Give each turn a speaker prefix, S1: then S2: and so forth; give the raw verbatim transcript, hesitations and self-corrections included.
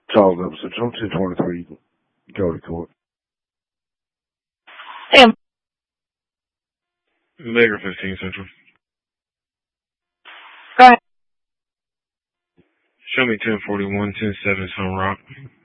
S1: Charles Emerson, show ten twenty-three, go to court.
S2: Damn.
S3: Baker fifteen Central.
S2: Go ahead.
S3: Show me ten forty-one, ten seven Sun Rock.